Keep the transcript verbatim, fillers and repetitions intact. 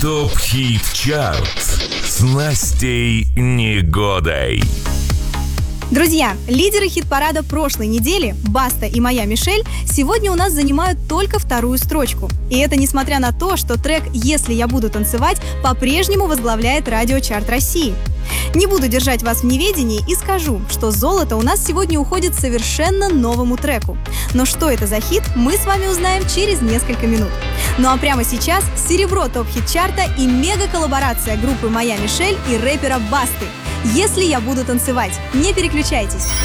ТОП-ХИТ ЧАРТ с Настей Негодой. Друзья, лидеры хит-парада прошлой недели, Баста и Моя Мишель, сегодня у нас занимают только вторую строчку. И это несмотря на то, что трек «Если я буду танцевать» по-прежнему возглавляет радиочарт России. Не буду держать вас в неведении и скажу, что золото у нас сегодня уходит совершенно новому треку. Но что это за хит, мы с вами узнаем через несколько минут. Ну а прямо сейчас серебро топ-хит-чарта и мега-коллаборация группы Моя Мишель и рэпера Басты. «Если я буду танцевать». Не переключайтесь.